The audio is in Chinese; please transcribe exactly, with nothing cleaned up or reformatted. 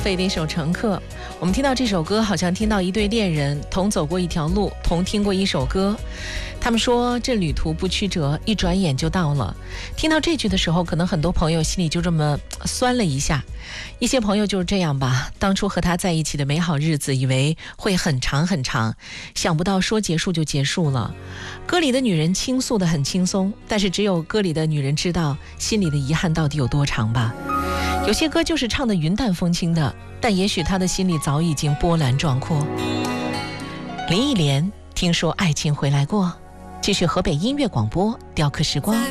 费的一首《乘客》。我们听到这首歌，好像听到一对恋人同走过一条路，同听过一首歌。他们说这旅途不曲折，一转眼就到了。听到这句的时候，可能很多朋友心里就这么酸了一下。一些朋友就是这样吧，当初和他在一起的美好日子，以为会很长很长，想不到说结束就结束了。歌里的女人倾诉得很轻松，但是只有歌里的女人知道心里的遗憾到底有多长吧。有些歌就是唱得云淡风轻的，但也许他的心里早已经波澜壮阔。林忆莲，听说爱情回来过，继续河北音乐广播雕刻时光。